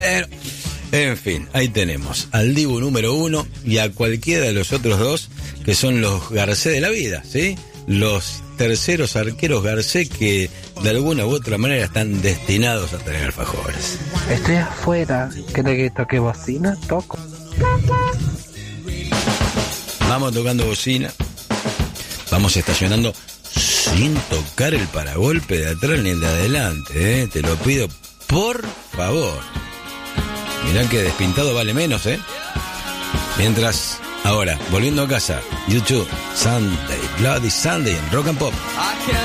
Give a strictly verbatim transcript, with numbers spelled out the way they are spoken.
Pero, en fin, ahí tenemos al Dibu número uno y a cualquiera de los otros dos que son los Garcés de la vida, ¿sí? Los terceros arqueros Garcés que de alguna u otra manera están destinados a tener alfajores. Estoy afuera, ¿quiere que toque bocina? Toco. Vamos tocando bocina, vamos estacionando sin tocar el paragolpe de atrás ni el de adelante, ¿eh? Te lo pido, por favor. Mirá que despintado vale menos, ¿eh? Mientras, ahora, volviendo a casa, YouTube, Sunday, Bloody Sunday en Rock and Pop.